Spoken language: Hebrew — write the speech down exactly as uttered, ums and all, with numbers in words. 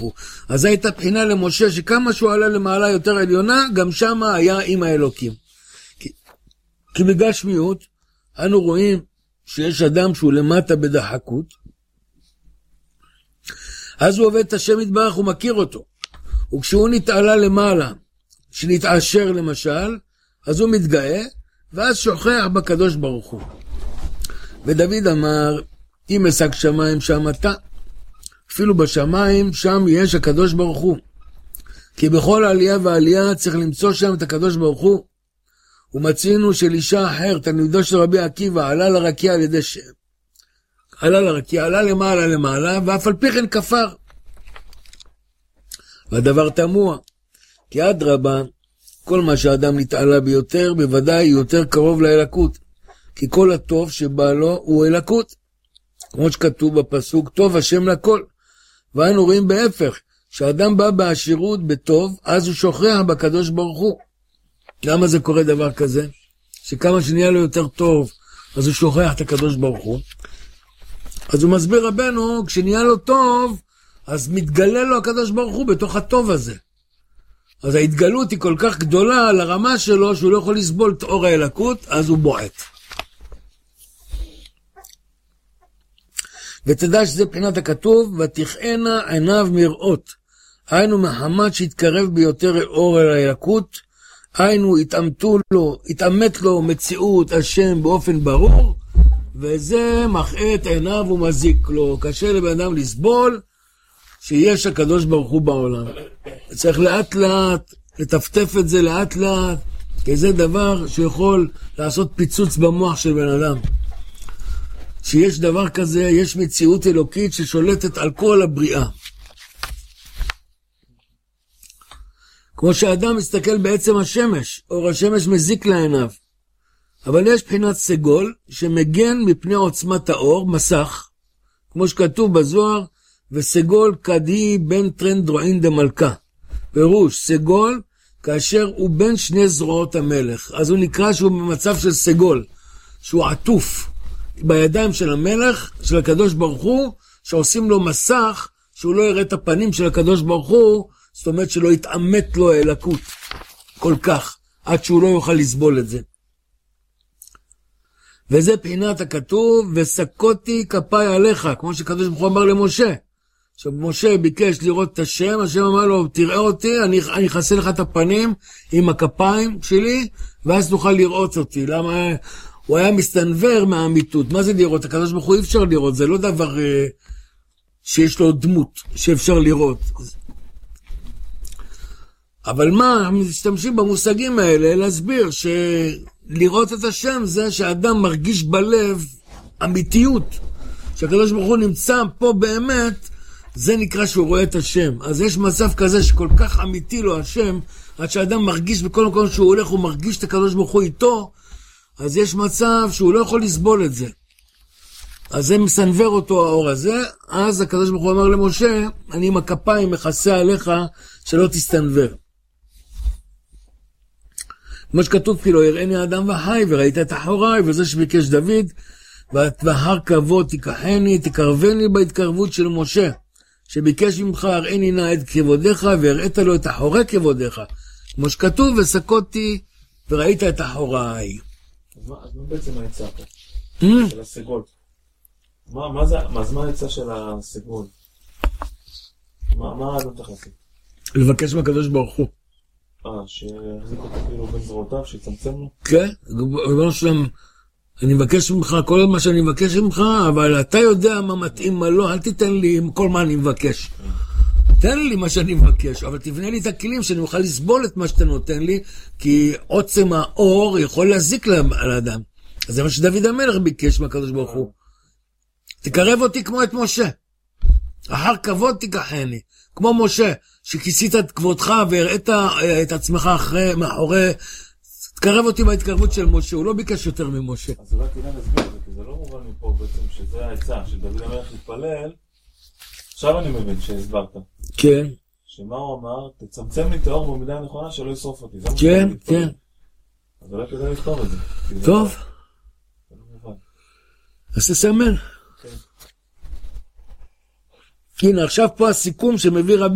הוא. אז הייתה בחינה למשה שכמה שהוא עלה למעלה יותר עליונה, גם שם היה עם האלוקים. כי, כי בגשמיות אנו רואים שיש אדם שהוא למטה בדחקות, אז הוא עובד את השם יתברך, הוא מכיר אותו. וכשהוא נתעלה למעלה, שנתעשר למשל, אז הוא מתגאה, ואז שוכח בקדוש ברוך הוא. ודוד אמר, אם השג שמיים שם אתה, אפילו בשמיים שם יש הקדוש ברוך הוא. כי בכל עלייה ועלייה צריך למצוא שם את הקדוש ברוך הוא. ומצינו של אישה אחר, תלמידו של רבי עקיבא, עלה לרקיע על ידי שם. עלה לרקיע, עלה למעלה למעלה, ואף על פי כן כפר. והדבר תמוה, כי עד רבה, כל מה שהאדם נתעלה ביותר, בוודאי יותר קרוב לאלקות. כי כל הטוב שבא לו הוא אלקות. כמו שכתוב בפסוק, טוב השם לכל. ואנו רואים בהפך, שהאדם בא בעשירות בטוב, אז הוא שוכח בקדוש ברוך הוא. למה זה קורה דבר כזה? שכמה שנהיה לו יותר טוב, אז הוא שוכח את הקדוש ברוך הוא. אז הוא מסביר רבנו, כשנהיה לו טוב, אז מתגלה לו הקדוש ברוך הוא בתוך הטוב הזה. אז ההתגלות היא כל כך גדולה על הרמה שלו, שהוא לא יכול לסבול את אור האלקות, אז הוא בועט. ותדע שזה בחינת הכתוב, ותכענה עיניו מראות. היינו מחמת שהתקרב ביותר אור אל האלקות, היינו התאמתו לו, התאמת לו מציאות השם באופן ברור, וזה מחאה את עיניו ומזיק לו. קשה לבן אדם לסבול שיש הקדוש ברוך הוא בעולם. צריך לאט לאט לטפטף את זה לאט לאט, כי זה דבר שיכול לעשות פיצוץ במוח של בן אדם. שיש דבר כזה, יש מציאות אלוקית ששולטת על כל הבריאה. כמו שהאדם מסתכל בעצם השמש, אור השמש מזיק לעיניו. אבל יש בחינת סגול שמגן מפני עוצמת האור, מסך, כמו שכתוב בזוהר, וסגול כדי בין טרנד רועין דמלכה. פירוש, סגול כאשר הוא בין שני זרועות המלך. אז הוא נקרא שהוא במצב של סגול, שהוא עטוף בידיים של המלך, של הקדוש ברוך הוא, שעושים לו מסך, שהוא לא יראה את הפנים של הקדוש ברוך הוא, זאת אומרת שלא יתאמת לו האלקות כל כך, עד שהוא לא יוכל לסבול את זה. וזה בחינת הכתוב, וסקותי כפיי עליך, כמו שקדוש ברוך הוא אמר למשה. עכשיו משה ביקש לראות את השם, השם אמר לו, תראה אותי, אני, אני אכסה לך את הפנים עם הכפיים שלי, ואז תוכל לראות אותי. למה? הוא היה מסתנבר מהאמיתות. מה זה לראות? הקדוש ברוך הוא אי אפשר לראות, זה לא דבר אה, שיש לו דמות שאפשר לראות. אבל מה, אנחנו משתמשים במושגים האלה להסביר שלראות את השם זה שאדם מרגיש בלב אמיתיות, שהקדוש ברוך הוא נמצא פה באמת, זה נקרא שהוא רואה את השם. אז יש מצב כזה שכל כך אמיתי לו השם, עד שאדם מרגיש בכל מקום שהוא הולך, הוא מרגיש את הקדוש ברוך הוא איתו, אז יש מצב שהוא לא יכול לסבול את זה. אז זה מסנבר אותו האור הזה, אז הקדוש ברוך הוא אמר למשה, אני עם הכפיים מכסה עליך שלא תסתנבר. כמו שכתוב כאילו, הראיני האדם וחי, וראית את אחוריי, וזה שביקש דוד, והר כבוד תיקחני, תקרבני בהתקרבות של משה, שביקש ממך, הראיני נא את כבודיך, והראית לו את אחורי כבודיך. כמו שכתוב, וסקותי, וראית את אחוריי. אז מה בעצם העצה פה? של הסגול? אז מה העצה של הסגול? מה האדם צריך לעשות? לבקש מהקדוש ברוך הוא. אה, שיחזיק אותו כאילו בין זרועותיו, שיצמצם לו? כן, ריבונו של עולם, אני מבקש ממך כל מה שאני מבקש ממך, אבל אתה יודע מה מתאים, מה לא, אל תיתן לי כל מה אני מבקש. תן לי מה שאני מבקש, אבל תבנה לי את הכלים שאני אוכל לסבול את מה שאתה נותן לי, כי עוצם האור יכול להזיק לאדם. אז זה מה שדוד המלך ביקש מהקדוש ברוך הוא. תקרב אותי כמו את משה. אחר כבוד תיקחני. כמו משה, שכיסית את כבודך והראית את עצמך אחרי, מאחורי, תקרב אותי בהתקרבות של משה, הוא לא ביקש יותר ממשה. אז אולי כדאי להסביר את זה, כי זה לא מובן מפה בעצם שזה העצה, שדוד המלך התפלל, עכשיו אני מבין שהסברת. כן. שמה הוא אמר? תצמצם לי את האור במידה הנכונה שלא ישרוף אותי. כן, כן. אז אולי כדאי לכתוב את זה. טוב. זה לא מובן. אז תסמן. כן. הנה, עכשיו פה הסיכום שמביא רבי